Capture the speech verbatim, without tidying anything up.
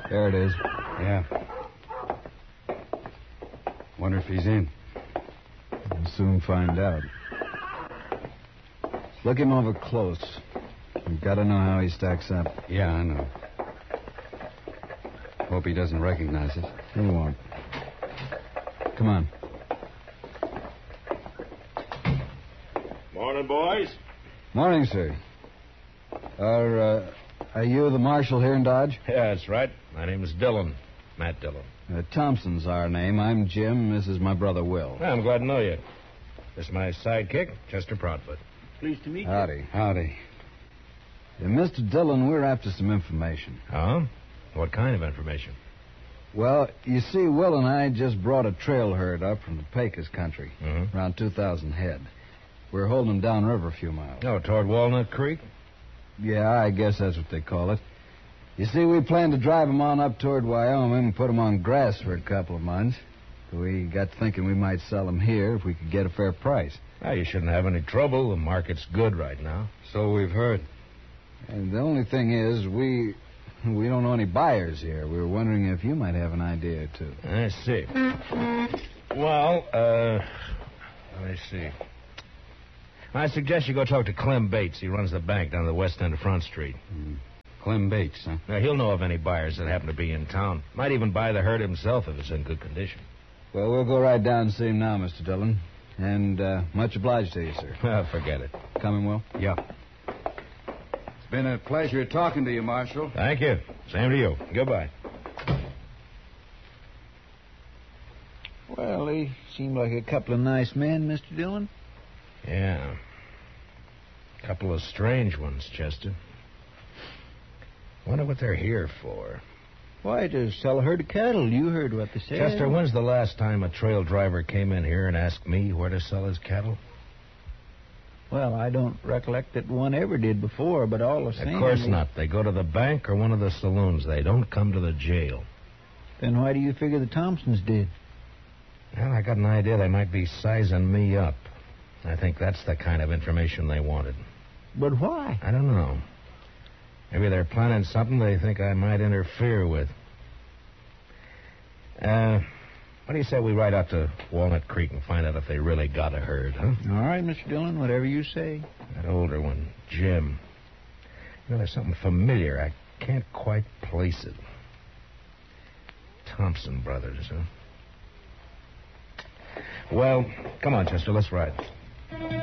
There it is. Yeah. Wonder if he's in. We'll soon find out. Look him over close. We've got to know how he stacks up. Yeah, I know. Hope he doesn't recognize us. He won't. Come on. Morning, boys. Morning, sir. Are, uh, are you the marshal here in Dodge? Yeah, that's right. My name is Dillon. Matt Dillon. Uh, Thompson's our name. I'm Jim. This is my brother, Will. Well, I'm glad to know you. This is my sidekick, Chester Proudfoot. Pleased to meet you. Howdy. Howdy. Uh, Mister Dillon, we're after some information. Huh? What kind of information? Well, you see, Will and I just brought a trail herd up from the Pecos country. Mm-hmm. Around two thousand head. We're holding them downriver a few miles. Oh, toward Walnut Creek? Yeah, I guess that's what they call it. You see, we plan to drive them on up toward Wyoming and put them on grass for a couple of months. We got thinking we might sell them here if we could get a fair price. Well, you shouldn't have any trouble. The market's good right now. So we've heard. And the only thing is, we we don't know any buyers here. We were wondering if you might have an idea or two. I see. Well, uh, let me see. I suggest you go talk to Clem Bates. He runs the bank down the west end of Front Street. Mm. Clem Bates, huh? Now, he'll know of any buyers that happen to be in town. Might even buy the herd himself if it's in good condition. Well, we'll go right down and see him now, Mister Dillon. And uh, much obliged to you, sir. Well, forget it. Coming, Will? Yeah. It's been a pleasure talking to you, Marshal. Thank you. Same to you. Goodbye. Well, they seem like a couple of nice men, Mister Dillon. Yeah. A couple of strange ones, Chester. Wonder what they're here for. Why, to sell a herd of cattle. You heard what they said. Chester, when's the last time a trail driver came in here and asked me where to sell his cattle? Well, I don't recollect that one ever did before, but all the same... Of course they... not. They go to the bank or one of the saloons. They don't come to the jail. Then why do you figure the Thompsons did? Well, I got an idea they might be sizing me up. I think that's the kind of information they wanted. But why? I don't know. Maybe they're planning something they think I might interfere with. Uh, what do you say we ride out to Walnut Creek and find out if they really got a herd, huh? All right, Mister Dillon, whatever you say. That older one, Jim. You know, there's something familiar. I can't quite place it. Thompson brothers, huh? Well, come on, Chester, let's ride.